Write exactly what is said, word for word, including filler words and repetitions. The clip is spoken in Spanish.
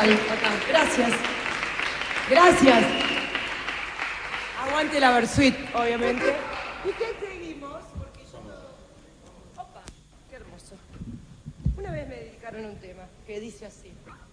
Marshall acá. Gracias. Gracias. Aguante la Versuit, obviamente. ¿Y qué seguimos? Porque yo no... Opa, qué hermoso. Una vez me dedicaron un tema que dice así.